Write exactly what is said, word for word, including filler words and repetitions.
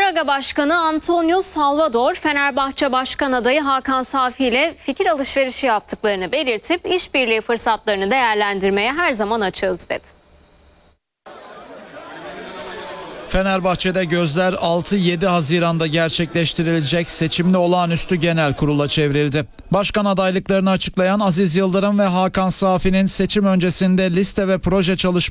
Braga Başkanı Antonio Salvador, Fenerbahçe Başkan adayı Hakan Safi ile fikir alışverişi yaptıklarını belirtip işbirliği fırsatlarını değerlendirmeye her zaman açığız dedi. Fenerbahçe'de gözler altı yedi Haziran'da gerçekleştirilecek seçimli olağanüstü genel kurula çevrildi. Başkan adaylıklarını açıklayan Aziz Yıldırım ve Hakan Safi'nin seçim öncesinde liste ve proje çalışmaları